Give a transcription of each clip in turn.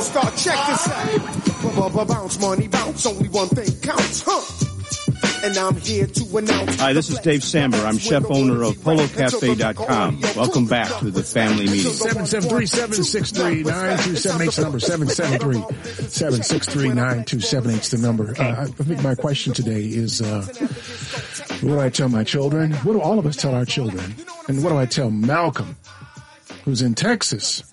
all-star, check this out. Bounce, money, bounce, only one thing counts, huh? And I'm here to announce. Hi, this is Dave Samber. I'm chef owner of PoloCafe.com. Welcome back to the family meeting. 773-763-9278 is the number. 773-763-9278 is the number. I think my question today is, what do I tell my children? What do all of us tell our children? And what do I tell Malcolm, who's in Texas?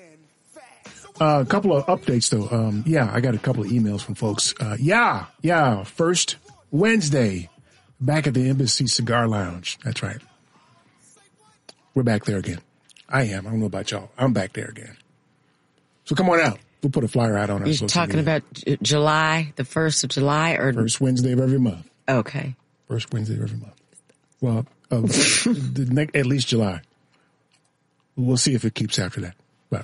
A couple of updates, though. I got a couple of emails from folks. First Wednesday, back at the Embassy Cigar Lounge. That's right. We're back there again. I am. I don't know about y'all. I'm back there again. So come on out. We'll put a flyer out on our social media. You're talking about July, the 1st of July? Or first Wednesday of every month. Okay. First Wednesday of every month. Well, at least July. We'll see if it keeps after that. But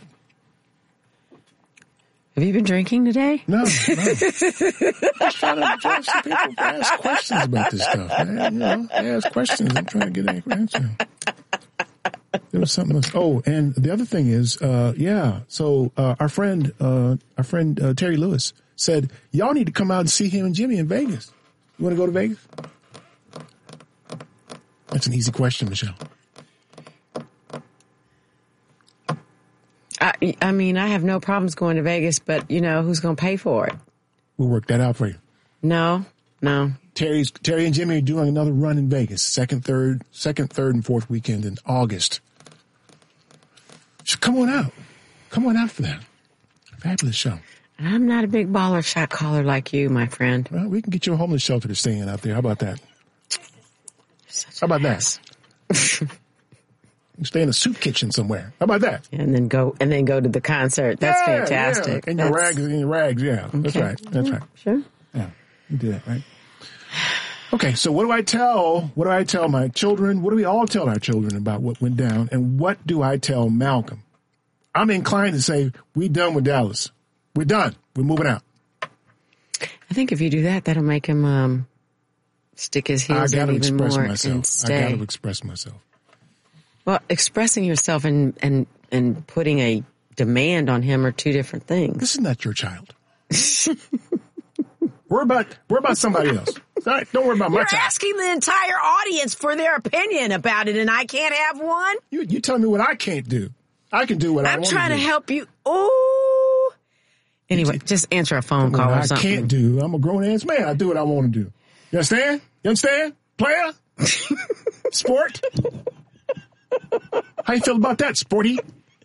have you been drinking today? No. I'm just trying to address some people who ask questions about this stuff, man. They ask questions. I'm trying to get an answer. There was something else. Oh, and the other thing is, So our friend Terry Lewis said, y'all need to come out and see him and Jimmy in Vegas. You want to go to Vegas? That's an easy question, Michelle. I mean, I have no problems going to Vegas, but, who's going to pay for it? We'll work that out for you. No. Terry and Jimmy are doing another run in Vegas, second, third, and fourth weekend in August. So come on out. Come on out for that. Fabulous show. I'm not a big baller shot caller like you, my friend. Well, we can get you a homeless shelter to stay in out there. How about that? How about that? You stay in a soup kitchen somewhere. How about that? And then go to the concert. That's fantastic. Yeah. In your rags, yeah. Okay. That's right. Sure. Yeah. You do that, right? Okay, so what do I tell my children? What do we all tell our children about what went down? And what do I tell Malcolm? I'm inclined to say, we're done with Dallas. We're done. We're moving out. I think if you do that, that'll make him stick his heels in even more and stay. I got to express myself. Well, expressing yourself and putting a demand on him are two different things. This is not your child. We're about somebody else. Right? Don't worry about my child. You're asking the entire audience for their opinion about it, and I can't have one? You tell me what I can't do. I can do what I want to do. I'm trying to help you. Oh. Anyway, just answer a phone call or something. I can't do. I'm a grown-ass man. I do what I want to do. You understand? Player? Sport? How you feel about that, sporty?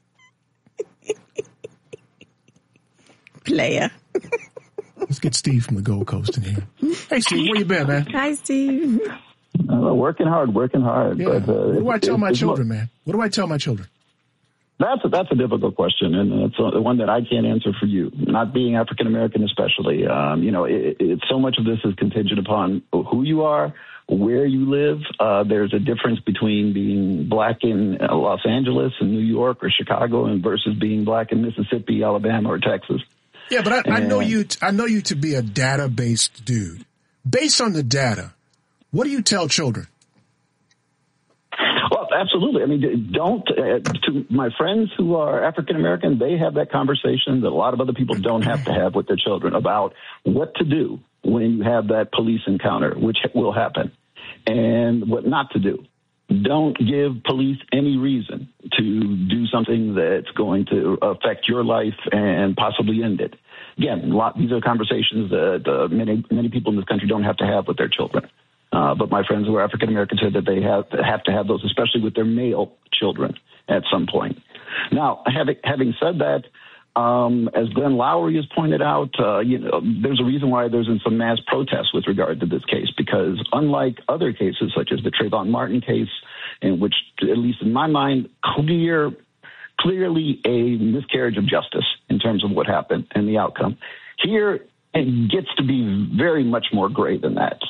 Player. Let's get Steve from the Gold Coast in here. Hey, Steve, where you been, man? Hi, Steve. Working hard. Yeah. What do I tell my children, man? What do I tell my children? That's a difficult question, and it's one that I can't answer for you. Not being African American, especially, so much of this is contingent upon who you are, where you live. There's a difference between being black in Los Angeles and New York or Chicago, and versus being black in Mississippi, Alabama, or Texas. Yeah, but I know you to be a data-based dude. Based on the data, what do you tell children? Well, absolutely. I mean, to my friends who are African American, they have that conversation that a lot of other people don't have to have with their children about what to do when you have that police encounter, which will happen, and what not to do. Don't give police any reason to do something that's going to affect your life and possibly end it. Again, these are conversations that many people in this country don't have to have with their children. But my friends who are African American said that they have to have those, especially with their male children at some point. Now, having said that, as Glenn Lowry has pointed out, there's a reason why there's been some mass protests with regard to this case, because unlike other cases, such as the Trayvon Martin case, in which, at least in my mind, clearly a miscarriage of justice in terms of what happened and the outcome. Here, it gets to be very much more gray than that.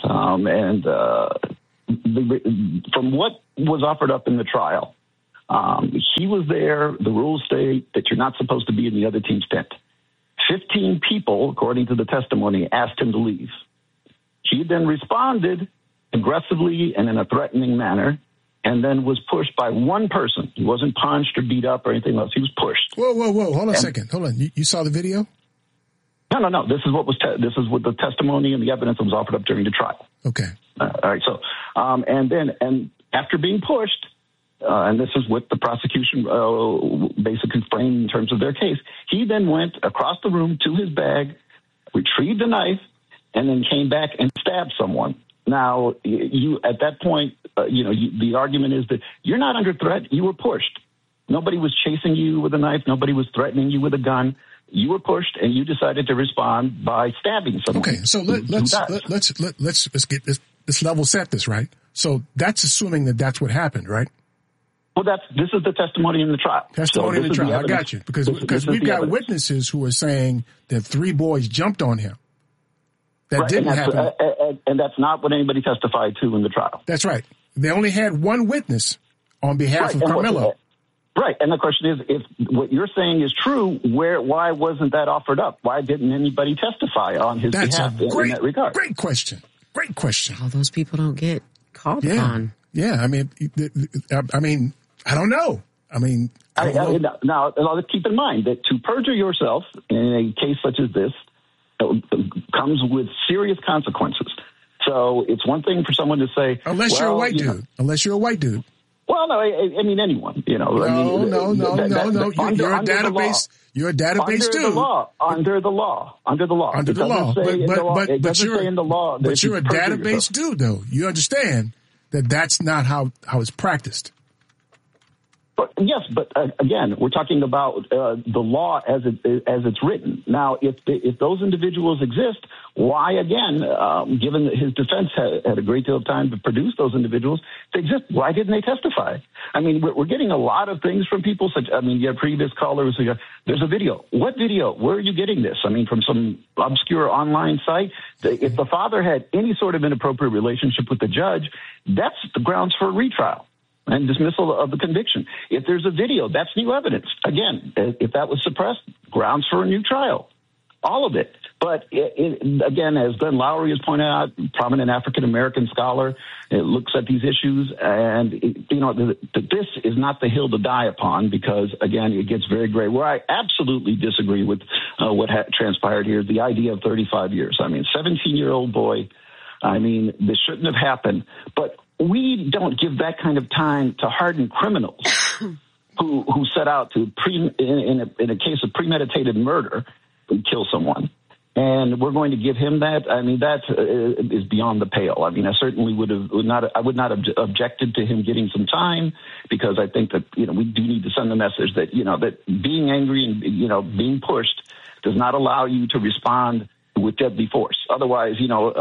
From what was offered up in the trial, he was there. The rules state that you're not supposed to be in the other team's tent. 15 people, according to the testimony, asked him to leave. He then responded aggressively and in a threatening manner and then was pushed by one person. He wasn't punched or beat up or anything else. He was pushed. Whoa. Hold on a second. Hold on. You saw the video? No. This is what the testimony and the evidence that was offered up during the trial. Okay. All right. So, and after being pushed, and this is what the prosecution basically framed in terms of their case, he then went across the room to his bag, retrieved a knife, and then came back and stabbed someone. Now, you at that point, the argument is that you're not under threat. You were pushed. Nobody was chasing you with a knife. Nobody was threatening you with a gun. You were pushed, and you decided to respond by stabbing someone. Okay, so let's get this level set this right. So that's assuming that that's what happened, right? Well, this is the testimony in the trial. Testimony in the trial. I got you because we've got witnesses who are saying that 3 boys jumped on him. That didn't happen. And that's not what anybody testified to in the trial. That's right. They only had one witness on behalf of Carmelo. Right. And the question is, if what you're saying is true, why wasn't that offered up? Why didn't anybody testify on his behalf in that regard? Great question. All those people don't get called upon. Yeah. I mean, I don't know. Now, let's keep in mind that to perjure yourself in a case such as this comes with serious consequences. So it's one thing for someone to say, unless you're a white dude. Well, no, I mean anyone. No. You're a database. You're a database dude. Under the law. But you're a database dude, though. You understand that that's not how it's practiced. Yes, but again, we're talking about the law as it's written. Now, if those individuals exist, why again, given that his defense had a great deal of time to produce those individuals, they exist, why didn't they testify? I mean, we're getting a lot of things from people. You have previous callers who go, there's a video. What video? Where are you getting this? I mean, from some obscure online site? If the father had any sort of inappropriate relationship with the judge, that's the grounds for a retrial and dismissal of the conviction. If there's a video, that's new evidence. Again, if that was suppressed, grounds for a new trial. All of it. But again, as Glenn Lowry has pointed out, prominent African-American scholar, it looks at these issues, and this is not the hill to die upon because, again, it gets very gray. Where I absolutely disagree with what transpired here is the idea of 35 years. I mean, 17-year-old boy, this shouldn't have happened. But we don't give that kind of time to hardened criminals who set out to, in a case of premeditated murder, kill someone. And we're going to give him that. I mean, that is beyond the pale. I mean, I certainly would not have objected to him getting some time because I think that, we do need to send the message that, that being angry and, being pushed does not allow you to respond with deadly force. Otherwise,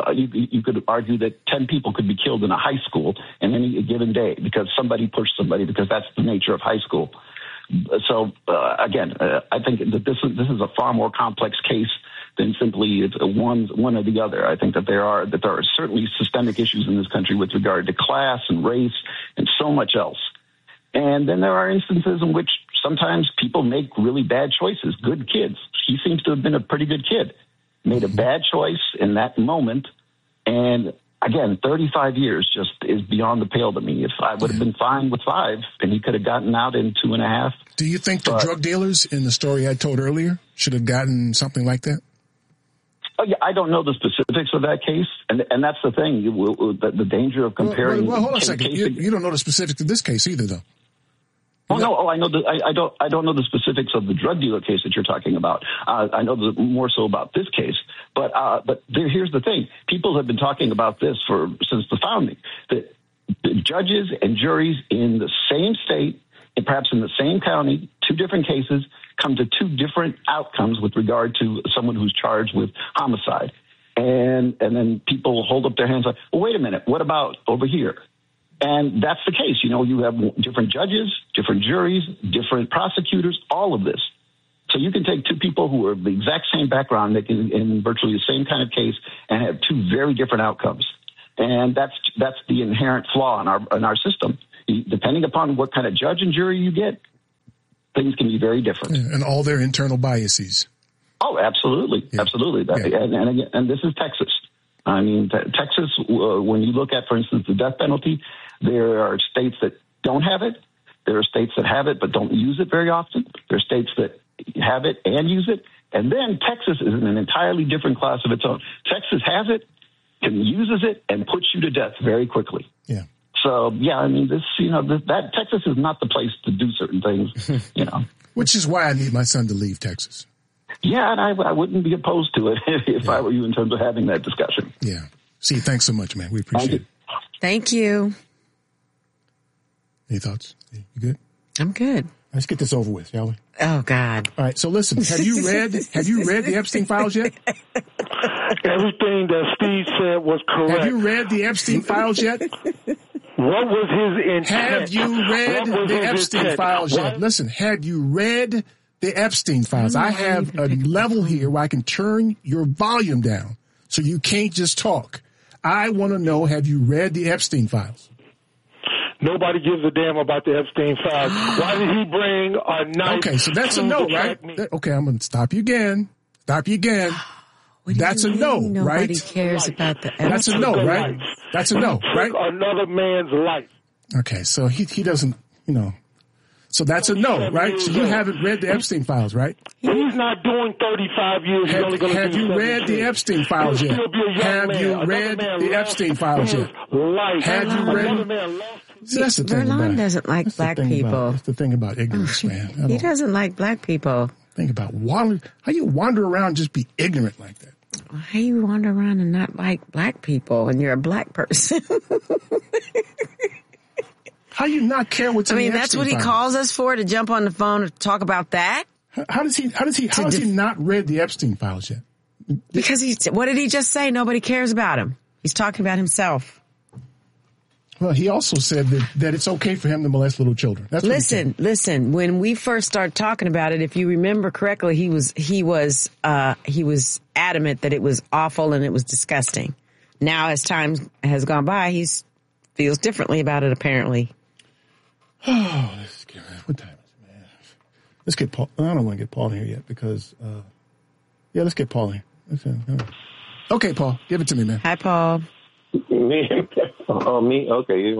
you could argue that 10 people could be killed in a high school in any given day because somebody pushed somebody because that's the nature of high school. So, again, I think that this is a far more complex case than simply it's one or the other. I think that there are certainly systemic issues in this country with regard to class and race and so much else. And then there are instances in which sometimes people make really bad choices. Good kids. He seems to have been a pretty good kid. Made a bad choice in that moment. And again, 35 years just is beyond the pale to me. If I would have been fine with 5, and he could have gotten out in 2.5. Do you think the drug dealers in the story I told earlier should have gotten something like that? Oh, yeah, I don't know the specifics of that case, and that's the thing. The danger of comparing. Well, hold on a second. You don't know the specifics of this case either, though. Oh no! I know I don't know the specifics of the drug dealer case that you're talking about. I know more so about this case. But here's the thing: people have been talking about this since the founding. That the judges and juries in the same state and perhaps in the same county, 2 different cases, come to 2 different outcomes with regard to someone who's charged with homicide. And then people hold up their hands like, well, wait a minute, what about over here? And that's the case. You have different judges, different juries, different prosecutors, all of this. So you can take 2 people who are the exact same background in virtually the same kind of case and have 2 very different outcomes. And that's the inherent flaw in our system. Depending upon what kind of judge and jury you get, things can be very different. Yeah, and all their internal biases. Oh, absolutely. Yeah. Absolutely. And this is Texas. I mean, Texas, when you look at, for instance, the death penalty, there are states that don't have it. There are states that have it but don't use it very often. There are states that have it and use it. And then Texas is in an entirely different class of its own. Texas has it, uses it, and puts you to death very quickly. Yeah. So, yeah, I mean, that Texas is not the place to do certain things, Which is why I need my son to leave Texas. Yeah, and I wouldn't be opposed to it if I were you in terms of having that discussion. Yeah. See, thanks so much, man. We appreciate it. Thank you. Any thoughts? You good? I'm good. Let's get this over with, shall we? Oh, God. All right. So listen, have you read the Epstein files yet? Everything that Steve said was correct. Have you read the Epstein files yet? What was his intent? Have you read the Epstein files yet? Listen, have you read the Epstein files? I have a level here where I can turn your volume down so you can't just talk. I want to know, have you read the Epstein files? Nobody gives a damn about the Epstein files. Why did he bring a knife? Okay, so that's a no, right? Okay, I'm going to stop you again. That's a no, right? Nobody cares about the Epstein. That's a no, right? That's a no, right? Another man's life. Okay, so he doesn't, So that's a no, right? So you haven't read the Epstein files, right? He's not doing 35 years. Have you read the Epstein files yet? Have you read the Epstein files yet? Have you read? See, that's the thing Verlon doesn't like black people. That's the thing about ignorance, man. He doesn't like black people. Think about how you wander around and just be ignorant like that. How you wander around and not like black people and you're a black person? How you not care what's in the Epstein that's what he calls us for, to jump on the phone and talk about that? How does he not read the Epstein files yet? Because what did he just say? Nobody cares about him. He's talking about himself. Well, he also said that it's okay for him to molest little children. Listen. When we first started talking about it, if you remember correctly, he was adamant that it was awful and it was disgusting. Now, as time has gone by, he feels differently about it, apparently. Oh, what time is it, man? Let's get Paul. I don't want to get Paul in here yet because, let's get Paul in here. Okay, Paul, give it to me, man. Hi, Paul. Me? Okay.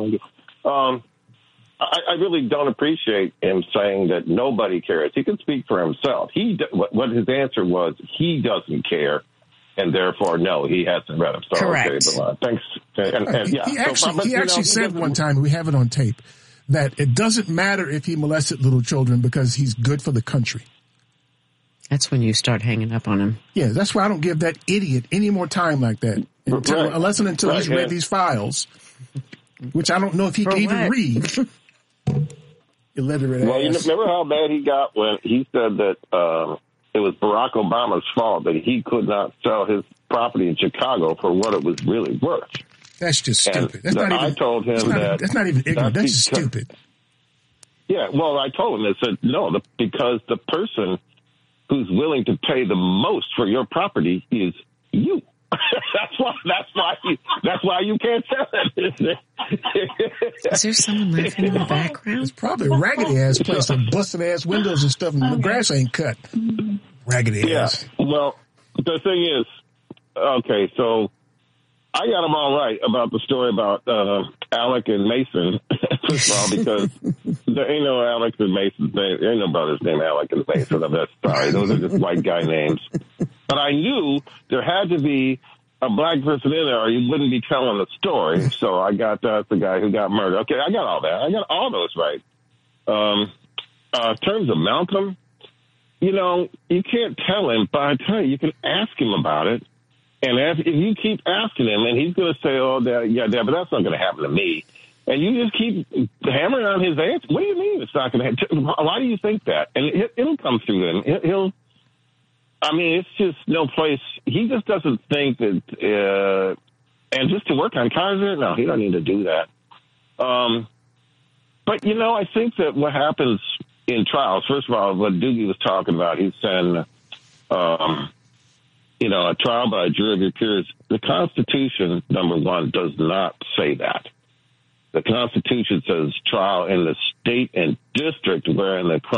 I really don't appreciate him saying that nobody cares. He can speak for himself. What his answer was, he doesn't care, and therefore, no, he hasn't read them. So, correct. Okay, thanks. He actually said one time, we have it on tape, that it doesn't matter if he molested little children because he's good for the country. That's when you start hanging up on him. Yeah, that's why I don't give that idiot any more time like that. Unless and until he's read these files, which I don't know if he can even read. Illiterate Well, ass. You remember how bad he got when he said that it was Barack Obama's fault that he could not sell his property in Chicago for what it was really worth. That's just stupid. I told him that's not even ignorant. That's just stupid. Yeah, well, I told him, I said, no, because the person who's willing to pay the most for your property is you. That's why you can't sell it. Is there someone laughing in the background? It's probably a raggedy ass place with busted ass windows and stuff, and the grass ain't cut. Raggedy ass. Well, the thing is, okay, so I got them all right about the story about Alec and Mason. First of all, because there ain't no Alex and Mason. There ain't no brothers named Alec and Mason. I'm sorry. Those are just white guy names. But I knew there had to be a black person in there or you wouldn't be telling the story. So I got the guy who got murdered. Okay, I got all that. I got all those right. In terms of Malcolm, you can't tell him, but I tell you can ask him about it. And if you keep asking him, and he's going to say, oh, Dad, but that's not going to happen to me. And you just keep hammering on his answer. What do you mean it's not going to happen? Why do you think that? And it'll come through him. It's just no place. He just doesn't think that, and just to work on Kaiser, no, he don't need to do that. But, I think that what happens in trials, first of all, what Doogie was talking about, he's saying, a trial by a jury of your peers. The Constitution, number one, does not say that. The Constitution says trial in the state and district wherein the